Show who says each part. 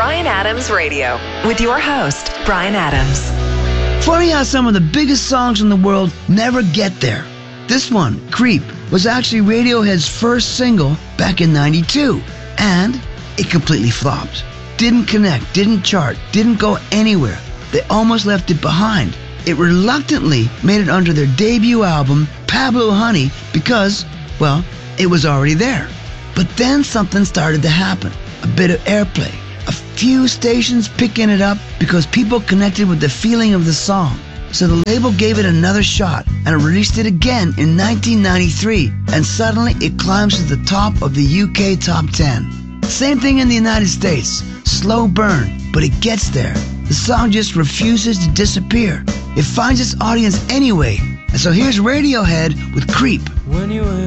Speaker 1: Bryan Adams Radio with your host, Bryan Adams.
Speaker 2: Funny how some of the biggest songs in the world never get there. This one, Creep, was actually Radiohead's first single back in '92, and it completely flopped. Didn't connect, didn't chart, didn't go anywhere. They almost left it behind. It reluctantly made it onto their debut album, Pablo Honey, because, well, it was already there. But then something started to happen. A bit of airplay. A few stations picking it up because people connected with the feeling of the song. So the label gave it another shot and released it again in 1993, and suddenly it climbs to the top of the UK Top 10. Same thing in the United States. Slow burn, but it gets there. The song just refuses to disappear. It finds its audience anyway. And so here's Radiohead with Creep.
Speaker 3: When you